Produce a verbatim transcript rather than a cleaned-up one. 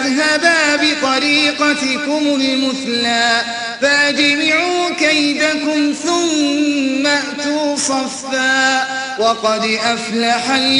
يذهبا بطريقتكم المثلى فأجمعوا كيدكم ثم أتوا صفا وقد أفلح